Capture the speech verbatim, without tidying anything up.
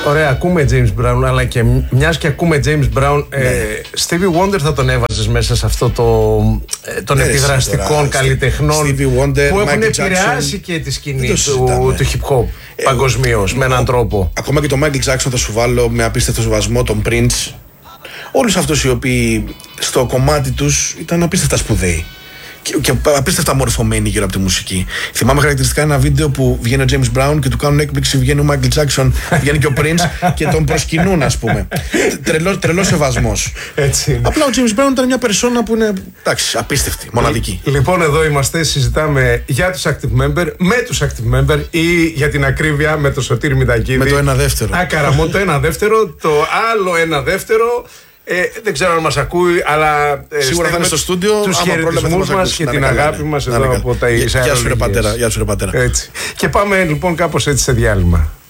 Ωραία, ακούμε James Brown, αλλά και μιας και ακούμε James Brown, ναι. ε, Stevie Wonder θα τον έβαζες μέσα σε αυτό το, ε, των επιδραστικών καλλιτεχνών Wonder, που έχουν Michael επηρεάσει Jackson, και τη σκηνή του, του hip hop ε, παγκοσμίως με έναν τρόπο. Ακόμα και τον Michael Jackson θα σου βάλω με απίστευτο σεβασμό, τον Prince. Όλους αυτούς οι οποίοι στο κομμάτι τους ήταν απίστευτα σπουδαίοι και, και απίστευτα μορφωμένοι γύρω από τη μουσική. Θυμάμαι χαρακτηριστικά ένα βίντεο που βγαίνει ο James Brown και του κάνουν έκπληξη, βγαίνει ο Michael Jackson, βγαίνει και ο Prince και τον προσκυνούν, ας πούμε. Τρελό, τρελό σεβασμός. Έτσι είναι. Απλά ο James Brown ήταν μια περσόνα που είναι, εντάξει, απίστευτη, μοναδική. Λοιπόν, εδώ είμαστε, συζητάμε για τους active member, με τους active member ή για την ακρίβεια με το Σωτήρη Μητακίδη. Με το ένα δεύτερο. Άκαραμο το ένα δεύτερο, το άλλο ένα δεύτερο. Ε, δεν ξέρω αν μας ακούει, αλλά ε, σίγουρα θα είναι στο στούντιο. Τους χαιρετισμούς μας και την αγάπη μας εδώ από τα Ισραηλινές. Γεια σου ρε πατέρα. Έτσι. Και πάμε λοιπόν κάπως έτσι σε διάλειμμα.